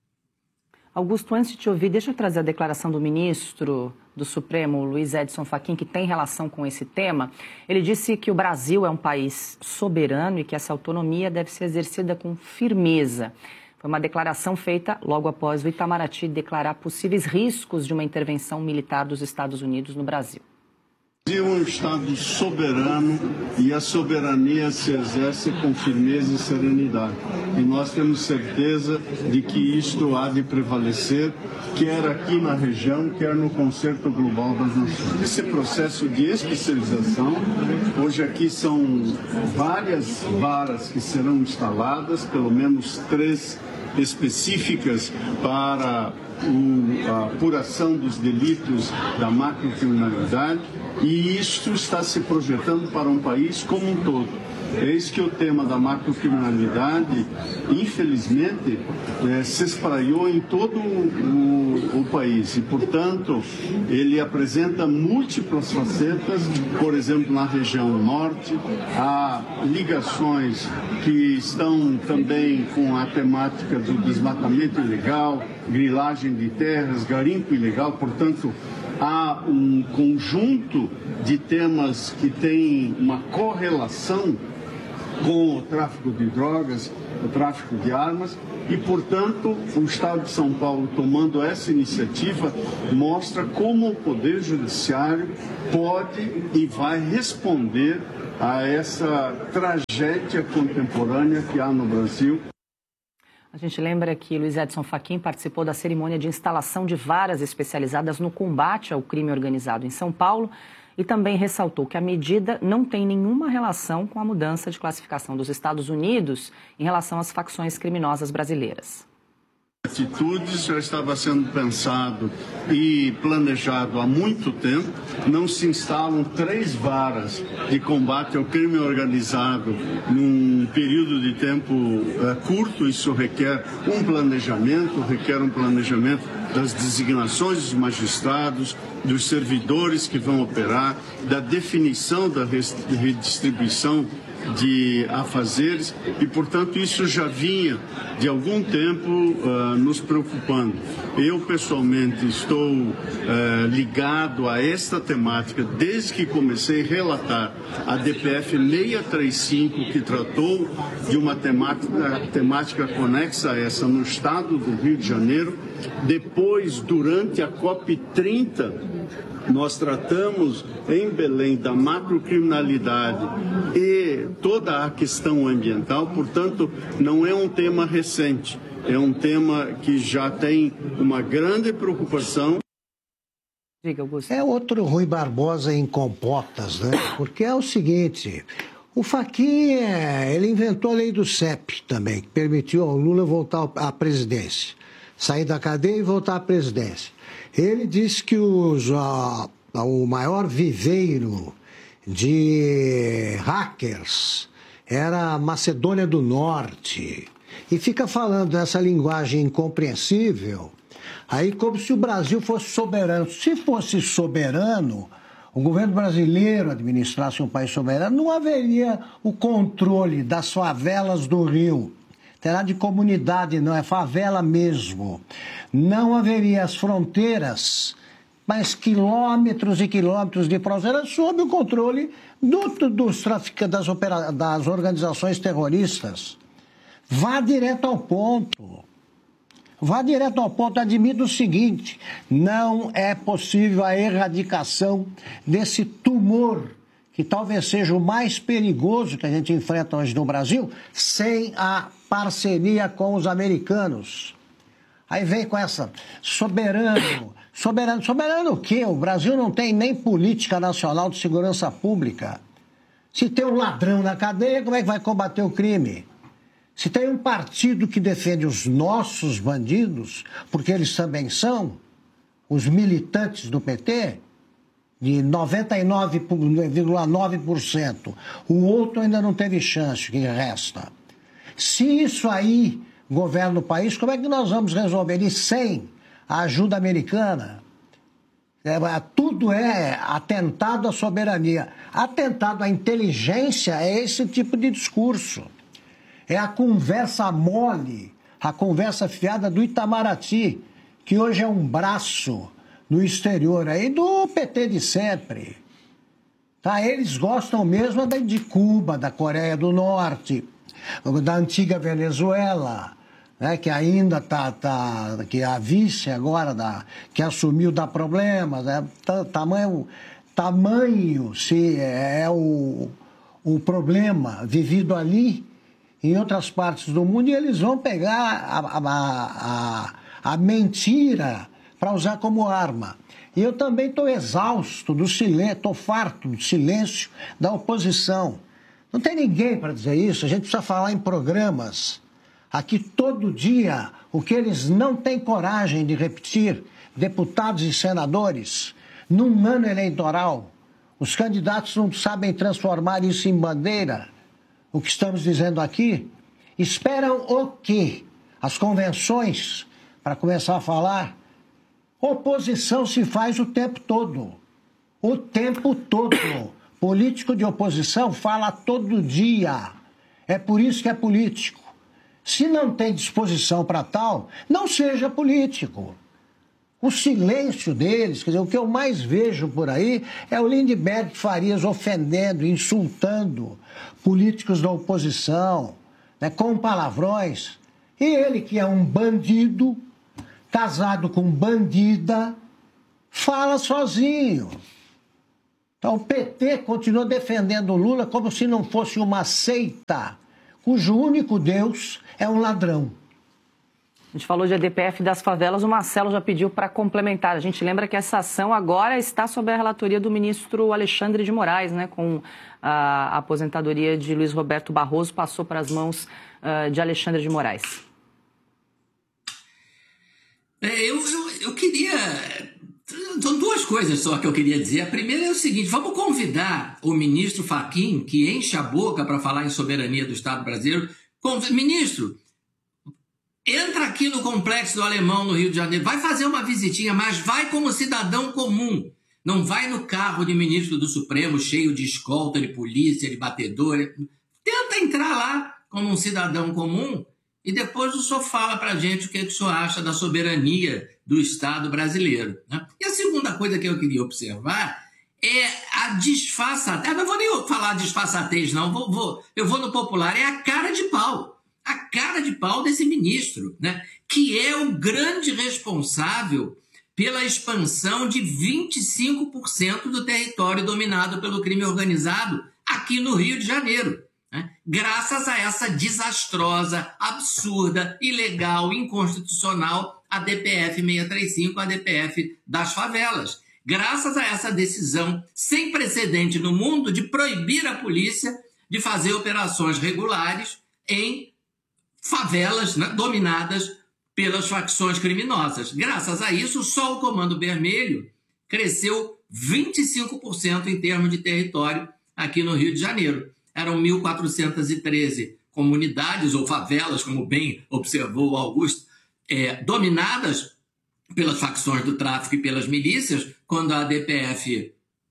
Speaker 2: Augusto, antes de te ouvir, deixa eu trazer a declaração do ministro do Supremo, Luiz Edson Fachin, que tem relação com esse tema. Ele disse que o Brasil é um país soberano e que essa autonomia deve ser exercida com firmeza. Foi uma declaração feita logo após o Itamaraty declarar possíveis riscos de uma intervenção militar dos Estados Unidos no Brasil.
Speaker 7: O Brasil é um Estado soberano e a soberania se exerce com firmeza e serenidade. E nós temos certeza de que isto há de prevalecer, quer aqui na região, quer no concerto global das nações. Esse processo de especialização, hoje aqui são várias varas que serão instaladas, pelo menos três específicas para a apuração dos delitos da macrocriminalidade, e isto está se projetando para um país como um todo. Eis que o tema da macrocriminalidade, infelizmente, eh, se espraiou em todo o, o país e, portanto, ele apresenta múltiplas facetas. Por exemplo, na região norte, há ligações que estão também com a temática do desmatamento ilegal, grilagem de terras, garimpo ilegal, portanto, há um conjunto de temas que tem uma correlação com o tráfico de drogas, o tráfico de armas, e, portanto, o Estado de São Paulo, tomando essa iniciativa, mostra como o Poder Judiciário pode e vai responder a essa tragédia contemporânea que há no Brasil.
Speaker 2: A gente lembra que Luiz Edson Fachin participou da cerimônia de instalação de varas especializadas no combate ao crime organizado em São Paulo e também ressaltou que a medida não tem nenhuma relação com a mudança de classificação dos Estados Unidos em relação às facções criminosas brasileiras.
Speaker 7: Atitudes já estava sendo pensado e planejado há muito tempo. Não se instalam três varas de combate ao crime organizado num período de tempo uh, curto. Isso requer um planejamento, requer um planejamento das designações dos magistrados, dos servidores que vão operar, da definição da redistribuição de afazeres e, portanto, isso já vinha de algum tempo uh, nos preocupando. Eu, pessoalmente, estou uh, ligado a esta temática desde que comecei a relatar a D P F seiscentos e trinta e cinco, que tratou de uma temática, temática conexa a essa no estado do Rio de Janeiro. Depois, durante a COP trinta, nós tratamos em Belém da macrocriminalidade e toda a questão ambiental, portanto, não é um tema recente, é um tema que já tem uma grande preocupação.
Speaker 4: É outro Rui Barbosa em compotas, né? Porque é o seguinte, o Fachin, ele inventou a lei do C E P também, que permitiu ao Lula voltar à presidência, sair da cadeia e voltar à presidência. Ele disse que os, uh, o maior viveiro de hackers era a Macedônia do Norte. E fica falando nessa linguagem incompreensível, aí como se o Brasil fosse soberano. Se fosse soberano, o governo brasileiro administrasse um país soberano, não haveria o controle das favelas do Rio. Terá de comunidade, não é favela mesmo. Não haveria as fronteiras, mas quilômetros e quilômetros de fronteiras sob o controle do, dos traficantes, das, opera, das organizações terroristas. Vá direto ao ponto. Vá direto ao ponto. Admito o seguinte, não é possível a erradicação desse tumor, que talvez seja o mais perigoso que a gente enfrenta hoje no Brasil, sem a parceria com os americanos. Aí vem com essa, soberano, soberano, soberano o quê? O Brasil não tem nem política nacional de segurança pública. Se tem um ladrão na cadeia, como é que vai combater o crime? Se tem um partido que defende os nossos bandidos, porque eles também são, os militantes do P T, de noventa e nove vírgula nove por cento, o outro ainda não teve chance, que resta. Se isso aí governa o país, como é que nós vamos resolver? E sem a ajuda americana? É, tudo é atentado à soberania. Atentado à inteligência é esse tipo de discurso. É a conversa mole, a conversa fiada do Itamaraty, que hoje é um braço no exterior aí do P T de sempre. Tá? Eles gostam mesmo de Cuba, da Coreia do Norte, da antiga Venezuela, né, que ainda está, tá, que é a vice agora, da, que assumiu, dá problemas, né, tamanho, tamanho se é o, o problema vivido ali, em outras partes do mundo, e eles vão pegar a, a, a, a mentira para usar como arma. E eu também estou exausto do silêncio, estou farto do silêncio da oposição. Não tem ninguém para dizer isso, a gente precisa falar em programas. Aqui todo dia, o que eles não têm coragem de repetir, deputados e senadores, num ano eleitoral, os candidatos não sabem transformar isso em bandeira. O que estamos dizendo aqui, esperam o quê? As convenções, para começar a falar. Oposição se faz o tempo todo. O tempo todo. Político de oposição fala todo dia. É por isso que é político. Se não tem disposição para tal, não seja político. o silêncio deles, quer dizer, o que eu mais vejo por aí é o Lindbergh Farias ofendendo, insultando políticos da oposição, né, com palavrões. E ele, que é um bandido, casado com bandida, fala sozinho. Então o P T continua defendendo o Lula como se não fosse uma seita, cujo único Deus é um ladrão.
Speaker 2: A gente falou de A D P F das favelas, o Marcelo já pediu para complementar. A gente lembra que essa ação agora está sob a relatoria do ministro Alexandre de Moraes, né, com a aposentadoria de Luiz Roberto Barroso, passou para as mãos uh, de Alexandre de Moraes.
Speaker 1: É, eu, eu, eu queria... São duas coisas só que eu queria dizer. A primeira é o seguinte: vamos convidar o ministro Fachin, que enche a boca para falar em soberania do Estado brasileiro. Ministro, entra aqui no Complexo do Alemão, no Rio de Janeiro, vai fazer uma visitinha, mas vai como cidadão comum. Não vai no carro de ministro do Supremo, cheio de escolta, de polícia, de batedor. Tenta entrar lá como um cidadão comum e depois o senhor fala para a gente o que, é que o senhor acha da soberania do Estado brasileiro, né? E a segunda coisa que eu queria observar é a disfarçatez. Eu não vou nem falar disfarçatez, não. Vou, vou, eu vou no popular. É a cara de pau. A cara de pau desse ministro, né? Que é o grande responsável pela expansão de vinte e cinco por cento do território dominado pelo crime organizado aqui no Rio de Janeiro, né? Graças a essa desastrosa, absurda, ilegal, inconstitucional A D P F seiscentos e trinta e cinco, a D P F das favelas. Graças a essa decisão sem precedente no mundo de proibir a polícia de fazer operações regulares em favelas, né, dominadas pelas facções criminosas. Graças a isso, só o Comando Vermelho cresceu vinte e cinco por cento em termos de território aqui no Rio de Janeiro. Eram mil quatrocentas e treze comunidades ou favelas, como bem observou o Augusto, é, dominadas pelas facções do tráfico e pelas milícias, quando a A D P F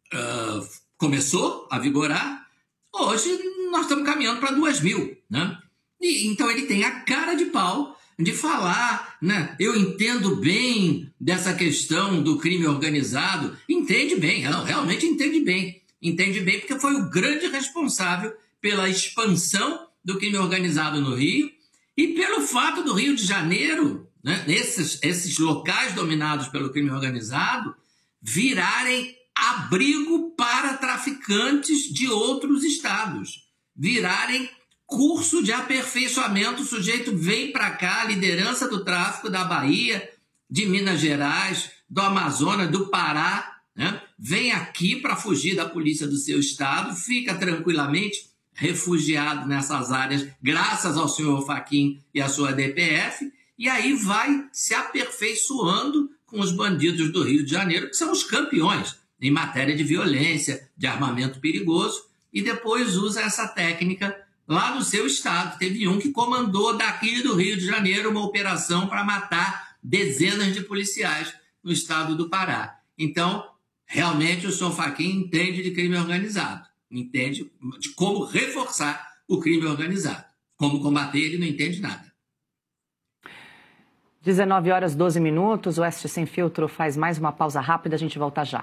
Speaker 1: uh, começou a vigorar. Hoje nós estamos caminhando para duas mil, né? E, então ele tem a cara de pau de falar, né? Eu entendo bem dessa questão do crime organizado. Entende bem, não, realmente entende bem. Entende bem porque foi o grande responsável pela expansão do crime organizado no Rio e pelo fato do Rio de Janeiro, né, esses, esses locais dominados pelo crime organizado, virarem abrigo para traficantes de outros estados, virarem curso de aperfeiçoamento. O sujeito vem para cá, a liderança do tráfico da Bahia, de Minas Gerais, do Amazonas, do Pará, né? Vem aqui para fugir da polícia do seu estado, fica tranquilamente refugiado nessas áreas, graças ao senhor Fachin e à sua D P F, e aí vai se aperfeiçoando com os bandidos do Rio de Janeiro, que são os campeões em matéria de violência, de armamento perigoso, e depois usa essa técnica lá no seu estado. Teve um que comandou daqui do Rio de Janeiro uma operação para matar dezenas de policiais no estado do Pará. Então, realmente o senhor Fachin entende de crime organizado, entende de como reforçar o crime organizado. Como combater, ele não entende nada.
Speaker 2: dezenove horas e doze minutos, o Oeste Sem Filtro faz mais uma pausa rápida, a gente volta já.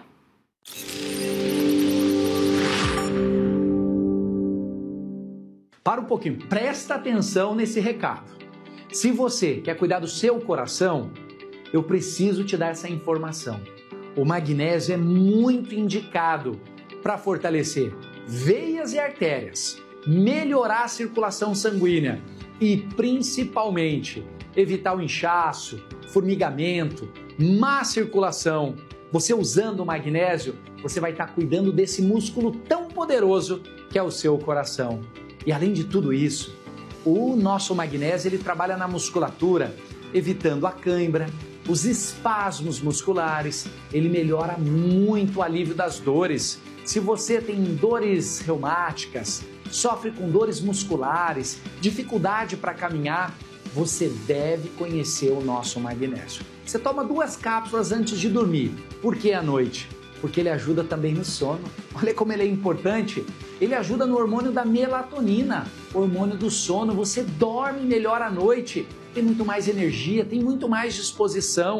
Speaker 8: Para um pouquinho, presta atenção nesse recado. Se você quer cuidar do seu coração, eu preciso te dar essa informação. O magnésio é muito indicado para fortalecer veias e artérias, melhorar a circulação sanguínea e, principalmente, evitar o inchaço, formigamento, má circulação. Você usando o magnésio, você vai estar cuidando desse músculo tão poderoso que é o seu coração. E além de tudo isso, o nosso magnésio ele trabalha na musculatura, evitando a cãibra, os espasmos musculares, ele melhora muito o alívio das dores. Se você tem dores reumáticas, sofre com dores musculares, dificuldade para caminhar, você deve conhecer o nosso magnésio. Você toma duas cápsulas antes de dormir. Por que à noite? Porque ele ajuda também no sono. Olha como ele é importante. Ele ajuda no hormônio da melatonina, hormônio do sono. Você dorme melhor à noite, tem muito mais energia, tem muito mais disposição.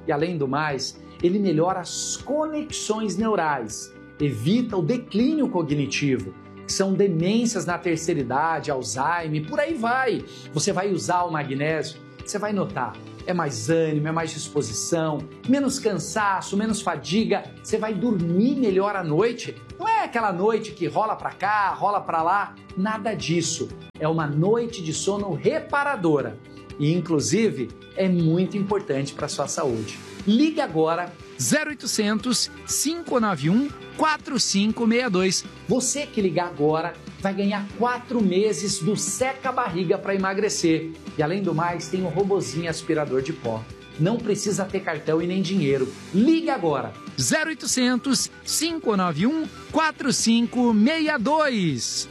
Speaker 8: E além do mais, ele melhora as conexões neurais, evita o declínio cognitivo, que são demências na terceira idade, Alzheimer, por aí vai. Você vai usar o magnésio, você vai notar, é mais ânimo, é mais disposição, menos cansaço, menos fadiga, você vai dormir melhor à noite. Não é aquela noite que rola pra cá, rola pra lá, nada disso. É uma noite de sono reparadora e, inclusive, é muito importante para a sua saúde. Ligue agora
Speaker 9: zero oitocentos, cinco nove um, quatro cinco seis dois.
Speaker 8: Você que ligar agora vai ganhar quatro meses do seca-barriga para emagrecer. E além do mais, tem um robozinho aspirador de pó. Não precisa ter cartão e nem dinheiro. Ligue agora.
Speaker 9: zero oitocentos, cinco nove um, quatro cinco seis dois.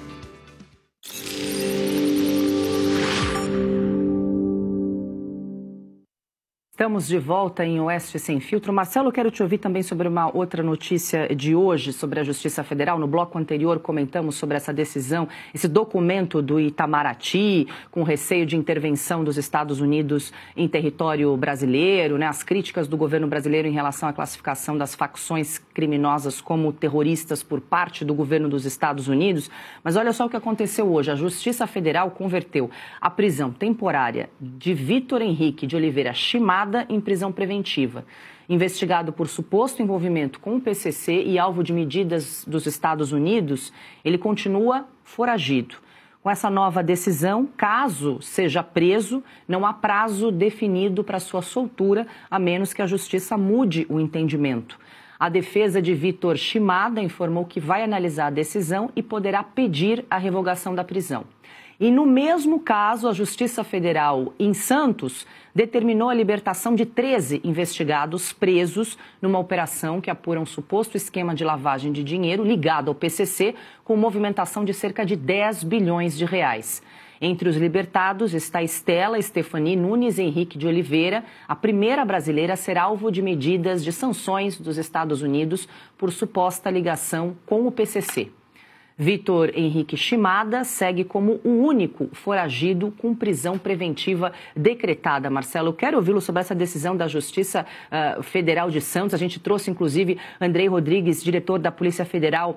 Speaker 2: Estamos de volta em Oeste Sem Filtro. Marcelo, quero te ouvir também sobre uma outra notícia de hoje sobre a Justiça Federal. No bloco anterior comentamos sobre essa decisão, esse documento do Itamaraty, com receio de intervenção dos Estados Unidos em território brasileiro, né? As críticas do governo brasileiro em relação à classificação das facções criminosas como terroristas por parte do governo dos Estados Unidos. Mas olha só o que aconteceu hoje. A Justiça Federal converteu a prisão temporária de Vitor Henrique de Oliveira Chimada em prisão preventiva. Investigado por suposto envolvimento com o P C C e alvo de medidas dos Estados Unidos, ele continua foragido. Com essa nova decisão, caso seja preso, não há prazo definido para sua soltura, a menos que a Justiça mude o entendimento. A defesa de Vitor Chimada informou que vai analisar a decisão e poderá pedir a revogação da prisão. E no mesmo caso, a Justiça Federal em Santos determinou a libertação de treze investigados presos numa operação que apura um suposto esquema de lavagem de dinheiro ligado ao P C C com movimentação de cerca de dez bilhões de reais. Entre os libertados está Estela Stefani Nunes Henrique de Oliveira, a primeira brasileira a ser alvo de medidas de sanções dos Estados Unidos por suposta ligação com o P C C. Vitor Henrique Chimada segue como o único foragido com prisão preventiva decretada. Marcelo, eu quero ouvi-lo sobre essa decisão da Justiça uh, Federal de Santos. A gente trouxe, inclusive, Andrei Rodrigues, diretor da Polícia Federal,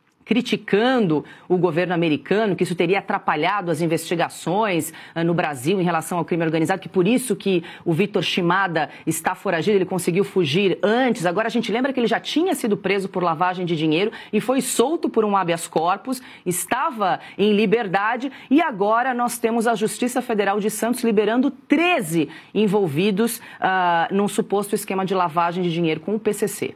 Speaker 2: criticando o governo americano, que isso teria atrapalhado as investigações uh, no Brasil em relação ao crime organizado, que por isso que o Vitor Chimada está foragido, ele conseguiu fugir antes. Agora a gente lembra que ele já tinha sido preso por lavagem de dinheiro e foi solto por um habeas corpus, estava em liberdade e agora nós temos a Justiça Federal de Santos liberando treze envolvidos uh, num suposto esquema de lavagem de dinheiro com o P C C.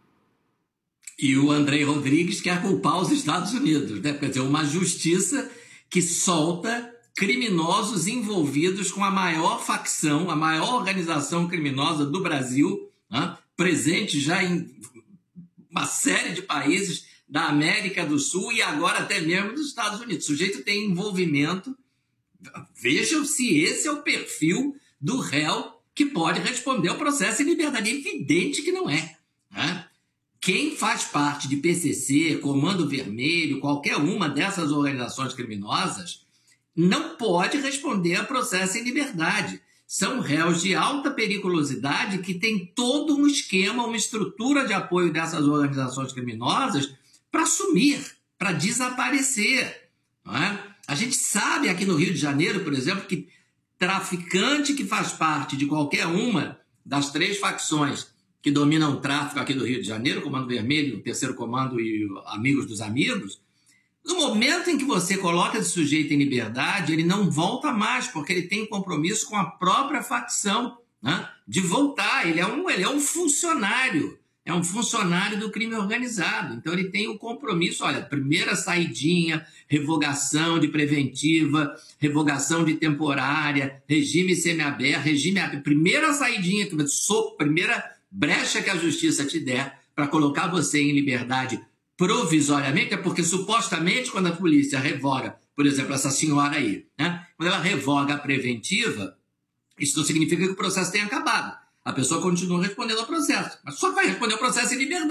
Speaker 1: E o Andrei Rodrigues quer culpar os Estados Unidos, né? Quer dizer, uma justiça que solta criminosos envolvidos com a maior facção, a maior organização criminosa do Brasil, né? Presente já em uma série de países da América do Sul e agora até mesmo dos Estados Unidos. O sujeito tem envolvimento. Vejam se esse é o perfil do réu que pode responder ao processo em liberdade. É evidente que não é, né? Quem faz parte de P C C, Comando Vermelho, qualquer uma dessas organizações criminosas, não pode responder a processo em liberdade. São réus de alta periculosidade que têm todo um esquema, uma estrutura de apoio dessas organizações criminosas para sumir, para desaparecer. Não é? A gente sabe aqui no Rio de Janeiro, por exemplo, que traficante que faz parte de qualquer uma das três facções que dominam o tráfico aqui do Rio de Janeiro, Comando Vermelho, o Terceiro Comando e Amigos dos Amigos, no momento em que você coloca esse sujeito em liberdade, ele não volta mais, porque ele tem compromisso com a própria facção, né, de voltar. Ele é, um, ele é um funcionário, é um funcionário do crime organizado. Então ele tem o compromisso, olha, primeira saidinha, revogação de preventiva, revogação de temporária, regime semiaberto, regime aberto, primeira saidinha, primeira brecha que a justiça te der para colocar você em liberdade provisoriamente, é porque supostamente quando a polícia revoga, por exemplo, essa senhora aí, né? Quando ela revoga a preventiva, isso não significa que o processo tenha acabado. A pessoa continua respondendo ao processo, mas só vai responder ao processo em liberdade.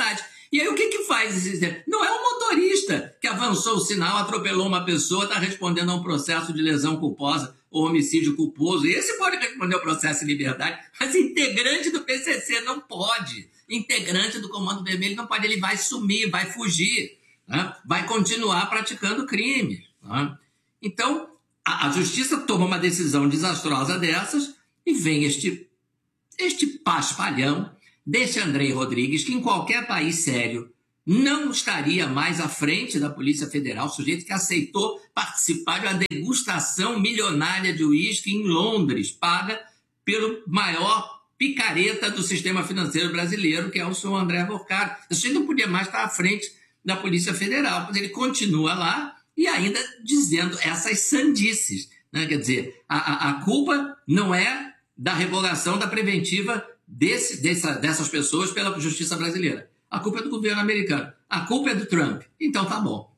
Speaker 1: E aí o que que faz esse sistema? Não é um motorista que avançou o sinal, atropelou uma pessoa, está respondendo a um processo de lesão culposa ou homicídio culposo. Esse pode responder ao processo em liberdade, mas integrante do P C C não pode. Integrante do Comando Vermelho não pode. Ele vai sumir, vai fugir, né? Vai continuar praticando crime. Né? Então, a, a justiça toma uma decisão desastrosa dessas e vem este, este paspalhão desse Andrei Rodrigues, que em qualquer país sério não estaria mais à frente da Polícia Federal, sujeito que aceitou participar de uma degustação milionária de uísque em Londres, paga pelo maior picareta do sistema financeiro brasileiro, que é o senhor André Avocado. Esse sujeito não podia mais estar à frente da Polícia Federal, mas ele continua lá e ainda dizendo essas sandices. Né? Quer dizer, a, a, a culpa não é da revogação da preventiva desse, dessa, dessas pessoas pela justiça brasileira. A culpa é do governo americano. A culpa é do Trump. Então tá bom.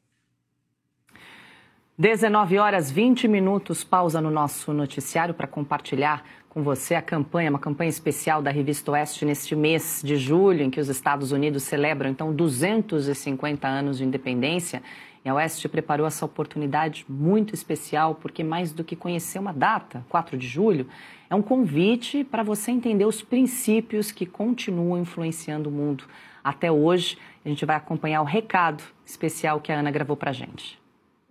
Speaker 2: dezenove horas e vinte minutos, pausa no nosso noticiário para compartilhar com você a campanha, uma campanha especial da Revista Oeste neste mês de julho, em que os Estados Unidos celebram, então, duzentos e cinquenta anos de independência. E a Oeste preparou essa oportunidade muito especial, porque mais do que conhecer uma data, quatro de julho, é um convite para você entender os princípios que continuam influenciando o mundo até hoje. A gente vai acompanhar o recado especial que a Ana gravou para a gente.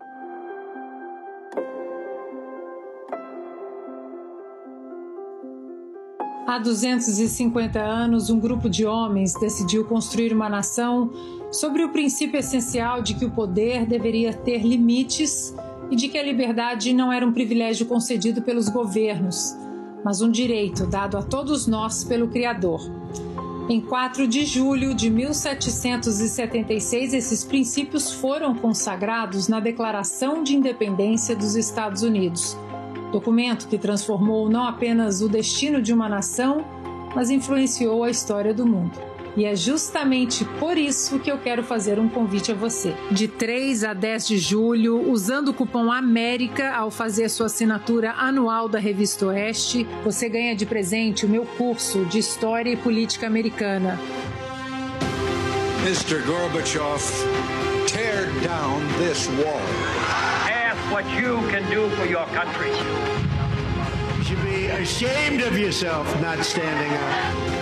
Speaker 3: Há duzentos e cinquenta anos, um grupo de homens decidiu construir uma nação sobre o princípio essencial de que o poder deveria ter limites e de que a liberdade não era um privilégio concedido pelos governos, mas um direito dado a todos nós pelo Criador. Em quatro de julho de mil setecentos e setenta e seis, esses princípios foram consagrados na Declaração de Independência dos Estados Unidos, documento que transformou não apenas o destino de uma nação, mas influenciou a história do mundo. E é justamente por isso que eu quero fazer um convite a você. De três a dez de julho, usando o cupom AMÉRICA ao fazer sua assinatura anual da Revista Oeste, você ganha de presente o meu curso de História e Política Americana.
Speaker 10: mister Gorbachev, tear down this wall. Ask what you can do for your country.
Speaker 11: You should be ashamed of yourself not standing up.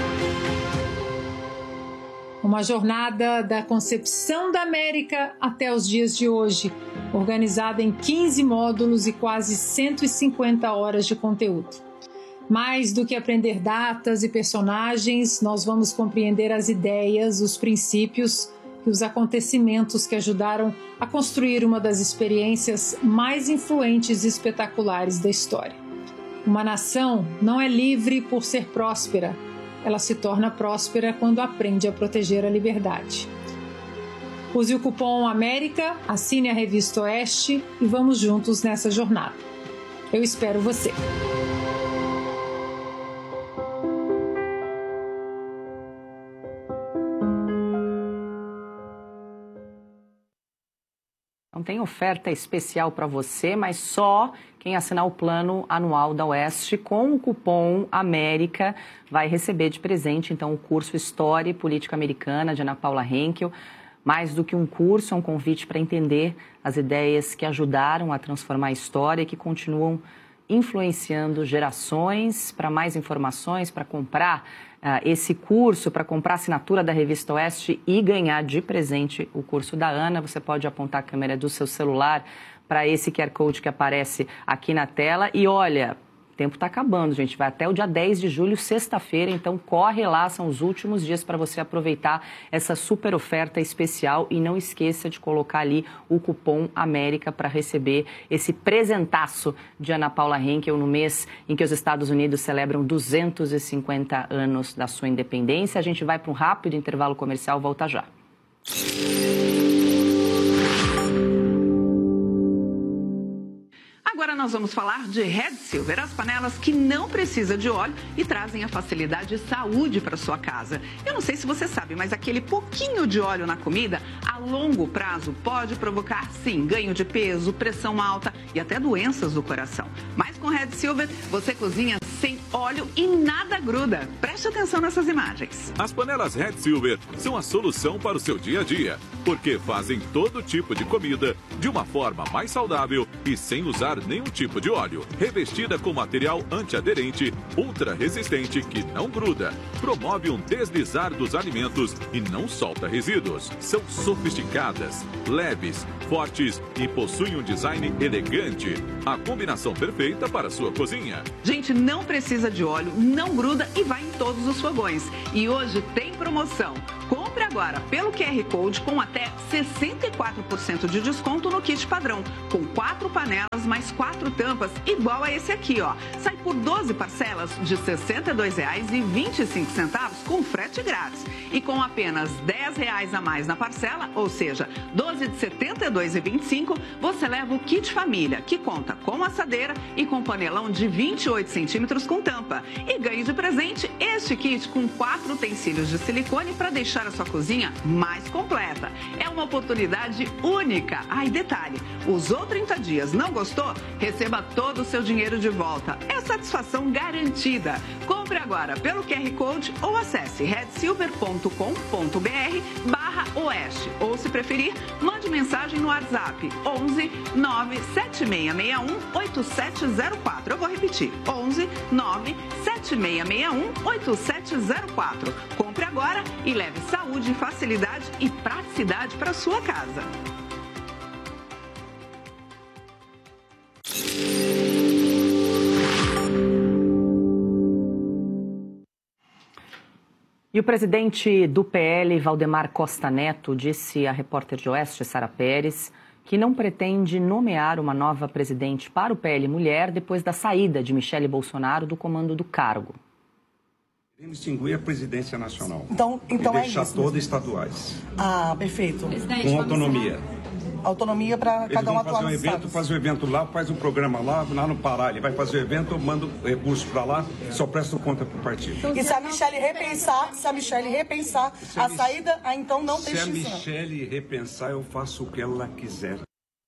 Speaker 3: Uma jornada da concepção da América até os dias de hoje, organizada em quinze módulos e quase cento e cinquenta horas de conteúdo. Mais do que aprender datas e personagens, nós vamos compreender as ideias, os princípios e os acontecimentos que ajudaram a construir uma das experiências mais influentes e espetaculares da história. Uma nação não é livre por ser próspera. Ela se torna próspera quando aprende a proteger a liberdade. Use o cupom AMÉRICA, assine a Revista Oeste e vamos juntos nessa jornada. Eu espero você!
Speaker 2: Não tem oferta especial para você, mas só quem assinar o plano anual da Oeste com o cupom AMÉRICA vai receber de presente, então, o curso História e Política Americana de Ana Paula Henkel. Mais do que um curso, é um convite para entender as ideias que ajudaram a transformar a história e que continuam influenciando gerações. Para mais informações, para comprar uh, esse curso, para comprar a assinatura da Revista Oeste e ganhar de presente o curso da Ana, você pode apontar a câmera do seu celular para esse Q R Code que aparece aqui na tela. E olha, o tempo está acabando, gente. Vai até o dia dez de julho, sexta-feira, então corre lá, são os últimos dias para você aproveitar essa super oferta especial e não esqueça de colocar ali o cupom AMÉRICA para receber esse presentaço de Ana Paula Henkel no mês em que os Estados Unidos celebram duzentos e cinquenta anos da sua independência. A gente vai para um rápido intervalo comercial, volta já.
Speaker 12: Agora nós vamos falar de Red Silver, as panelas que não precisam de óleo e trazem a facilidade e saúde para sua casa. Eu não sei se você sabe, mas aquele pouquinho de óleo na comida, a a longo prazo pode provocar, sim, ganho de peso, pressão alta e até doenças do coração. Mas com Red Silver, você cozinha sem óleo e nada gruda. Preste atenção nessas imagens.
Speaker 13: As panelas Red Silver são a solução para o seu dia a dia, porque fazem todo tipo de comida de uma forma mais saudável e sem usar nenhum tipo de óleo. Revestida com material antiaderente, ultra resistente que não gruda, promove um deslizar dos alimentos e não solta resíduos. São sofisticadas, leves, fortes e possuem um design elegante. A combinação perfeita para a sua cozinha.
Speaker 12: Gente, não precisa de óleo, não gruda e vai em todos os fogões. E hoje tem promoção. Compre agora pelo Q R Code com até sessenta e quatro por cento de desconto no kit padrão, com quatro panelas mais quatro tampas, igual a esse aqui, ó. Sai por doze parcelas de sessenta e dois reais e vinte e cinco centavos com frete grátis. E com apenas dez reais a mais na parcela, ou seja, doze de setenta e dois reais e vinte e cinco, você leva o kit família, que conta com assadeira e com panelão de vinte e oito centímetros com tampa. E ganhe de presente este kit com quatro utensílios de silicone para deixar a sua cozinha mais completa. É uma oportunidade única. Ah, e detalhe, usou trinta dias, não gostou? Receba todo o seu dinheiro de volta. É satisfação garantida. Compre agora pelo Q R Code ou acesse red silver ponto com ponto b r barra oeste. Ou, se preferir, mande mensagem no WhatsApp onze nove sete seis seis um oito sete zero quatro. Eu vou repetir, onze nove sete seis seis um oito sete zero quatro. Compre agora e leve saúde, facilidade e praticidade para sua casa.
Speaker 2: E o presidente do P L, Valdemar Costa Neto, disse à repórter de Oeste, Sara Pérez, que não pretende nomear uma nova presidente para o P L Mulher depois da saída de Michele Bolsonaro do comando do cargo.
Speaker 14: Queremos extinguir a presidência nacional.
Speaker 15: Então, então
Speaker 14: e
Speaker 15: é
Speaker 14: deixar
Speaker 15: isso.
Speaker 14: todas estaduais.
Speaker 15: Ah, perfeito.
Speaker 14: Com autonomia.
Speaker 15: Autonomia para cada um atuar
Speaker 14: fazer um
Speaker 15: nos
Speaker 14: evento,
Speaker 15: estados.
Speaker 14: faz o evento lá, faz um programa lá, lá no Pará. Ele vai fazer o evento, eu mando recursos para lá, só presto conta para o partido.
Speaker 15: E se a Michele repensar, se a Michele repensar
Speaker 14: Se
Speaker 15: a,
Speaker 14: a Mich-
Speaker 15: saída, aí então não tem
Speaker 14: Se a
Speaker 15: extinção.
Speaker 14: Michele repensar, eu faço o que ela quiser.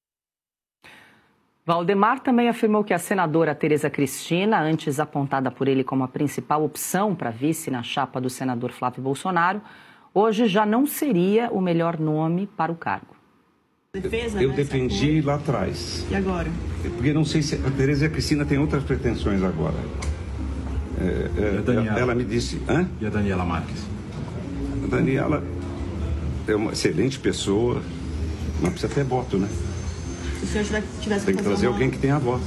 Speaker 2: Valdemar também afirmou que a senadora Tereza Cristina, antes apontada por ele como a principal opção para vice na chapa do senador Flávio Bolsonaro, hoje já não seria o melhor nome para o cargo.
Speaker 15: Defesa,
Speaker 14: Eu
Speaker 15: né,
Speaker 14: defendi lá atrás.
Speaker 15: E agora?
Speaker 14: Porque não sei se a Tereza Cristina tem outras pretensões agora. É, é,
Speaker 16: E a Daniela?
Speaker 14: ela me disse... Hã?
Speaker 16: E a Daniela Marques?
Speaker 14: A Daniela é uma excelente pessoa, mas precisa ter voto, né?
Speaker 15: Se o senhor tivesse, tivesse
Speaker 14: Tem que
Speaker 15: fazer
Speaker 14: trazer
Speaker 15: uma...
Speaker 14: alguém que tenha voto.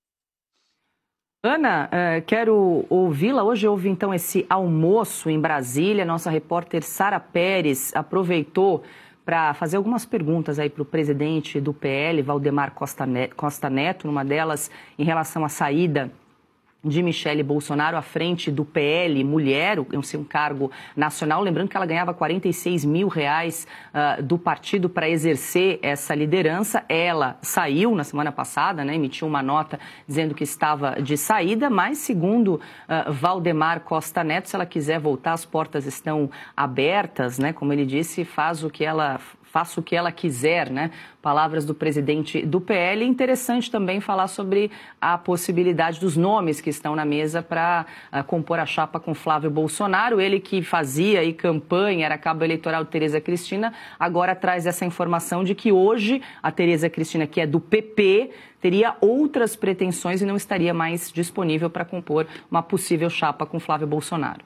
Speaker 2: Ana, eh, quero ouvi-la. Hoje houve então esse almoço em Brasília. Nossa repórter Sara Pérez aproveitou para fazer algumas perguntas aí para o presidente do P L, Valdemar Costa Neto, Costa Neto, numa delas em relação à saída de Michele Bolsonaro à frente do P L Mulher, um, um cargo nacional. Lembrando que ela ganhava quarenta e seis mil reais uh, do partido para exercer essa liderança. Ela saiu na semana passada, né, emitiu uma nota dizendo que estava de saída, mas segundo uh, Valdemar Costa Neto, se ela quiser voltar, as portas estão abertas, né, como ele disse, faz o que ela... faça o que ela quiser, né? Palavras do presidente do P L. Interessante também falar sobre a possibilidade dos nomes que estão na mesa para uh, compor a chapa com Flávio Bolsonaro. Ele que fazia aí campanha, era cabo eleitoral de Tereza Cristina, agora traz essa informação de que hoje a Tereza Cristina, que é do P P, teria outras pretensões e não estaria mais disponível para compor uma possível chapa com Flávio Bolsonaro.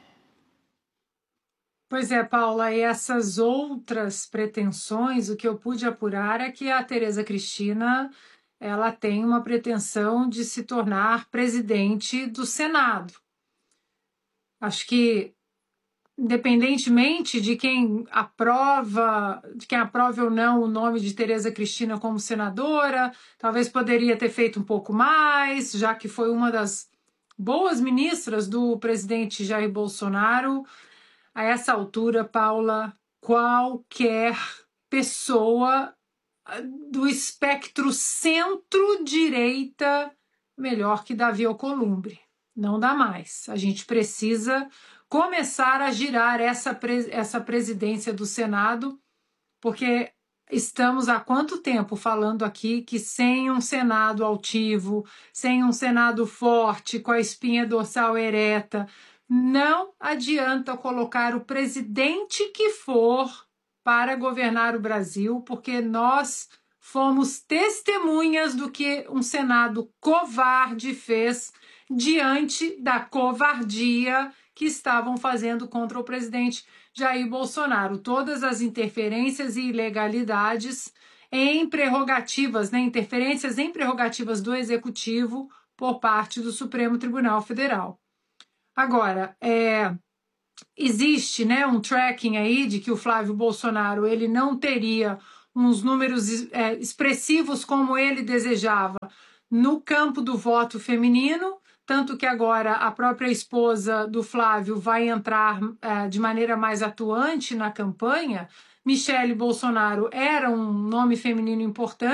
Speaker 3: Pois é, Paula, e essas outras pretensões, o que eu pude apurar é que a Tereza Cristina, ela tem uma pretensão de se tornar presidente do Senado. Acho que, independentemente de quem aprova, de quem aprove ou não o nome de Tereza Cristina como senadora, talvez poderia ter feito um pouco mais, já que foi uma das boas ministras do presidente Jair Bolsonaro. A essa altura, Paula, qualquer pessoa do espectro centro-direita melhor que Davi Alcolumbre. Não dá mais. A gente precisa começar a girar essa, essa presidência do Senado porque estamos há quanto tempo falando aqui que sem um Senado altivo, sem um Senado forte, com a espinha dorsal ereta, não adianta colocar o presidente que for para governar o Brasil, porque nós fomos testemunhas do que um Senado covarde fez diante da covardia que estavam fazendo contra o presidente Jair Bolsonaro. Todas as interferências e ilegalidades em prerrogativas, né, interferências em prerrogativas do Executivo por parte do Supremo Tribunal Federal. Agora, é, existe, né, um tracking aí de que o Flávio Bolsonaro ele não teria uns números é, expressivos como ele desejava no campo do voto feminino, tanto que agora a própria esposa do Flávio vai entrar é, de maneira mais atuante na campanha. Michele Bolsonaro era um nome feminino importante,